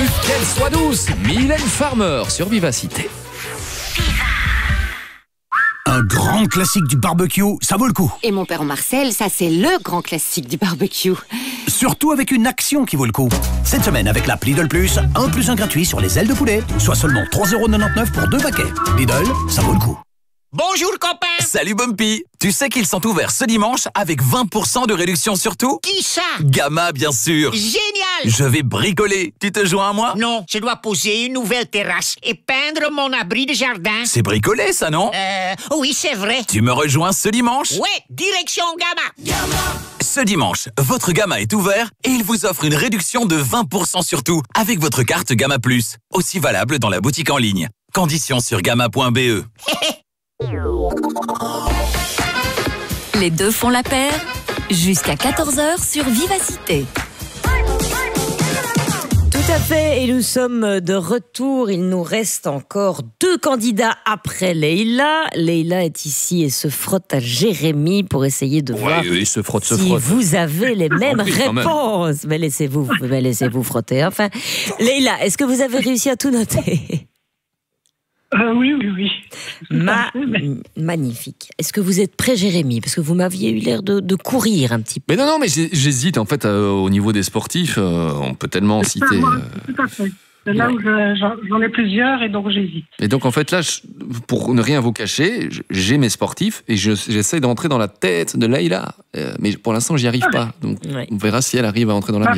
qu'elle soit douce. Mylène Farmer sur Vivacité. Un grand classique du barbecue, ça vaut le coup. Et mon père Marcel, ça c'est le grand classique du barbecue. Surtout avec une action qui vaut le coup. Cette semaine, avec l'app Lidl Plus, 1 + 1 gratuit sur les ailes de poulet, soit seulement 3,99 € pour 2 paquets. Lidl, ça vaut le coup. Bonjour copain. Salut Bumpy. Tu sais qu'ils sont ouverts ce dimanche avec 20% de réduction sur tout? Qui ça? Gamma, bien sûr. Génial. Je vais bricoler. Tu te joins à moi? Non, je dois poser une nouvelle terrasse et peindre mon abri de jardin. C'est bricolé, ça, non? Oui, c'est vrai. Tu me rejoins ce dimanche? Ouais, direction Gamma. Ce dimanche, votre Gamma est ouvert et il vous offre une réduction de 20% sur tout avec votre carte Gamma Plus. Aussi valable dans la boutique en ligne. Conditions sur gamma.be. Les deux font la paire, jusqu'à 14h sur Vivacité. Tout à fait, et nous sommes de retour. Il nous reste encore 2 candidats après Leïla. Leïla est ici et se frotte à Jérémy pour essayer de voir il se frotte, si vous avez les mêmes réponses. Mais laissez-vous frotter. Enfin, Leïla, est-ce que vous avez réussi à tout noter? Oui. Magnifique. Est-ce que vous êtes prêt, Jérémy? Parce que vous m'aviez eu l'air de courir un petit peu. Mais non, mais j'hésite en fait au niveau des sportifs. On peut tellement citer. Tout à fait. C'est là où j'en ai plusieurs et donc j'hésite. Et donc en fait là, pour ne rien vous cacher, j'ai mes sportifs et j'essaie d'entrer dans la tête de Leïla. Mais pour l'instant, j'y arrive pas. Donc on verra si elle arrive à entrer dans la mienne.